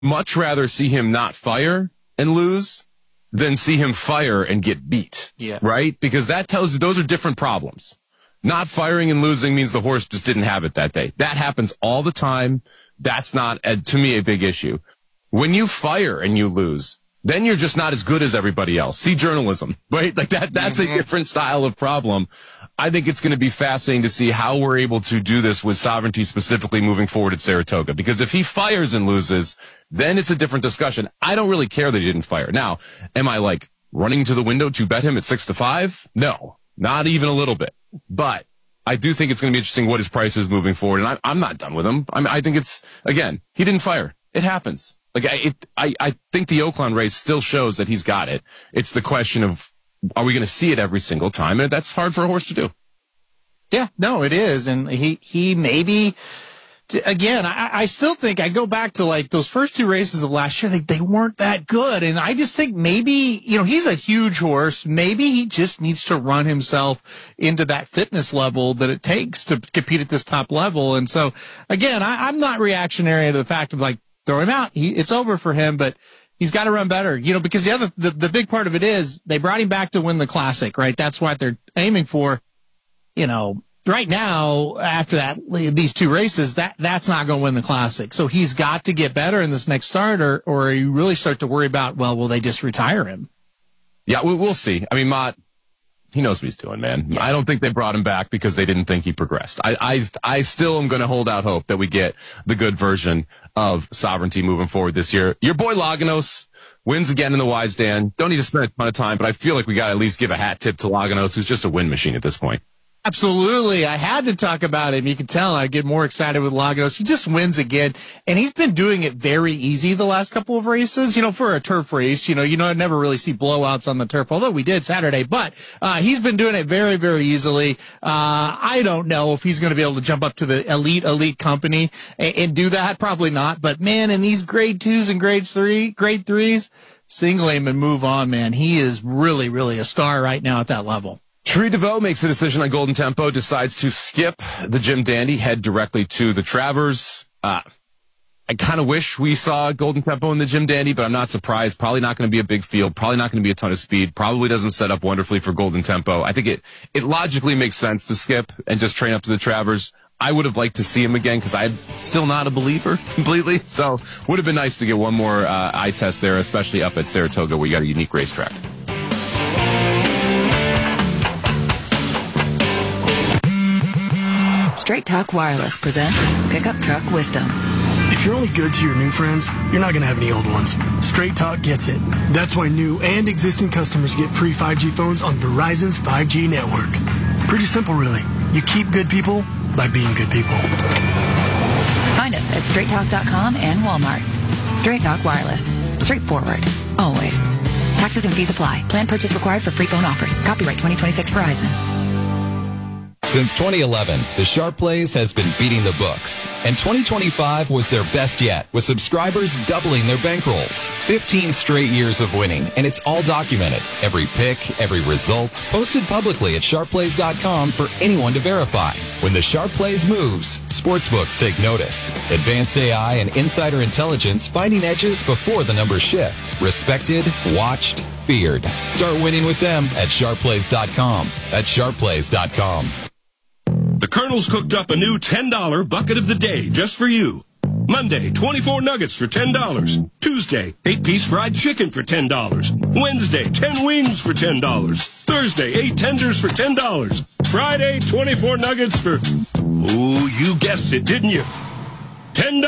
much rather see him not fire and lose than see him fire and get beat. Yeah. Right? Because that tells you those are different problems. Not firing and losing means the horse just didn't have it that day. That happens all the time. That's not, to me, a big issue. When you fire and you lose, then you're just not as good as everybody else. See journalism, right? Like that's a different style of problem. I think it's going to be fascinating to see how we're able to do this with Sovereignty specifically moving forward at Saratoga. Because if he fires and loses, then it's a different discussion. I don't really care that he didn't fire. Now, am I like running to the window to bet him at 6-5? No, not even a little bit. But I do think it's going to be interesting what his price is moving forward. And I'm not done with him. I think it's, again, he didn't fire. It happens. Like I think the Oakland race still shows that he's got it. It's the question of, are we going to see it every single time? And that's hard for a horse to do. Yeah, no, it is. And he maybe, again, I still think I go back to like those first two races of last year, they weren't that good. And I just think maybe, he's a huge horse. Maybe he just needs to run himself into that fitness level that it takes to compete at this top level. And so again, I'm not reactionary to the fact of like, throw him out. It's over for him, but he's got to run better, because the big part of it is they brought him back to win the Classic, right? That's what they're aiming for. Right now, after these two races, that's not going to win the Classic. So he's got to get better in this next start or you really start to worry about, well, will they just retire him? Yeah, we'll see. I mean, Mott, he knows what he's doing, man. Yes. I don't think they brought him back because they didn't think he progressed. I still am going to hold out hope that we get the good version of Sovereignty moving forward this year. Your boy Laganos wins again in the Wise Dan. Don't need to spend a ton of time, but I feel like we got to at least give a hat tip to Laganos, who's just a win machine at this point. Absolutely. I had to talk about him. You can tell I get more excited with Lagos. He just wins again, and he's been doing it very easy the last couple of races. For a turf race, I never really see blowouts on the turf, although we did Saturday, but he's been doing it very, very easily. I don't know if he's going to be able to jump up to the elite company and do that. Probably not, but man, in these grade 2s and grade 3s, single him and move on, man. He is really, really a star right now at that level. Tree DeVoe makes a decision on Golden Tempo, decides to skip the Jim Dandy, head directly to the Travers. I kind of wish we saw Golden Tempo in the Jim Dandy, but I'm not surprised. Probably not going to be a big field. Probably not going to be a ton of speed. Probably doesn't set up wonderfully for Golden Tempo. I think it logically makes sense to skip and just train up to the Travers. I would have liked to see him again because I'm still not a believer completely. So would have been nice to get one more eye test there, especially up at Saratoga where you got a unique racetrack. Straight Talk Wireless presents Pickup Truck Wisdom. If you're only good to your new friends, you're not going to have any old ones. Straight Talk gets it. That's why new and existing customers get free 5G phones on Verizon's 5G network. Pretty simple, really. You keep good people by being good people. Find us at straighttalk.com and Walmart. Straight Talk Wireless. Straightforward. Always. Taxes and fees apply. Plan purchase required for free phone offers. Copyright 2026 Verizon. Since 2011, the Sharp Plays has been beating the books, and 2025 was their best yet, with subscribers doubling their bankrolls. 15 straight years of winning, and it's all documented. Every pick, every result, posted publicly at sharpplays.com for anyone to verify. When the Sharp Plays moves, sportsbooks take notice. Advanced AI and insider intelligence finding edges before the numbers shift. Respected, watched, feared. Start winning with them at sharpplays.com. That's sharpplays.com. The Colonel's cooked up a new $10 bucket of the day just for you. Monday, 24 nuggets for $10. Tuesday, 8-piece fried chicken for $10. Wednesday, 10 wings for $10. Thursday, 8 tenders for $10. Friday, 24 nuggets for... Oh, you guessed it, didn't you? $10.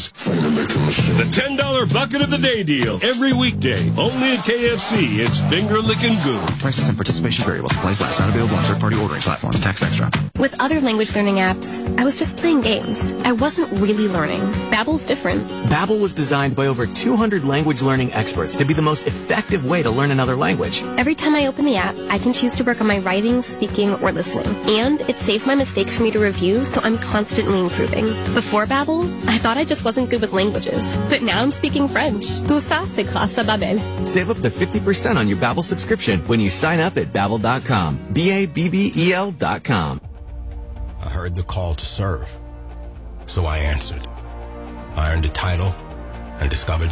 The $10 bucket of the day deal. Every weekday. Only at KFC. It's finger-licking good. Prices and participation variable. Supplies last. Not available on third-party ordering platforms. Tax extra. With other language learning apps, I was just playing games. I wasn't really learning. Babbel's different. Babbel was designed by over 200 language learning experts to be the most effective way to learn another language. Every time I open the app, I can choose to work on my writing, speaking, or listening. And it saves my mistakes for me to review, so I'm constantly improving. Before Babbel, I thought I just wasn't good with languages. But now I'm speaking French. Tout ça, c'est grâce à Babbel. Save up to 50% on your Babbel subscription when you sign up at Babbel.com. Babbel.com. I heard the call to serve, so I answered. I earned a title, and discover